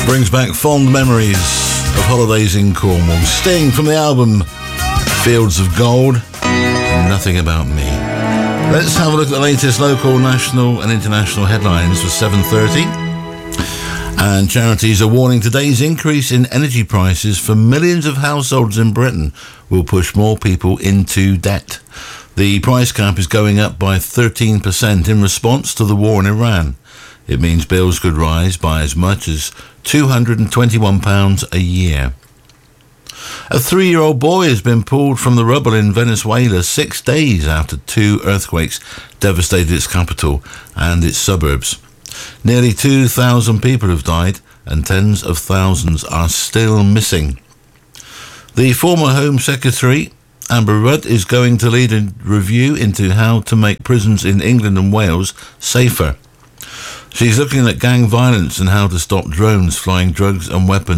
Brings back fond memories of holidays in Cornwall. Sting from the album Fields of Gold, Nothing About Me. Let's have a look at the latest local, national and international headlines for 7:30. And charities are warning today's increase in energy prices for millions of households in Britain will push more people into debt. The price cap is going up by 13% in response to the war in Iran. It means bills could rise by as much as £221 a year. A 3-year-old boy has been pulled from the rubble in Venezuela 6 days after 2 earthquakes devastated its capital and its suburbs. Nearly 2,000 people have died and tens of thousands are still missing. The former Home Secretary, Amber Rudd, is going to lead a review into how to make prisons in England and Wales safer. She's looking at gang violence and how to stop drones flying drugs and weapons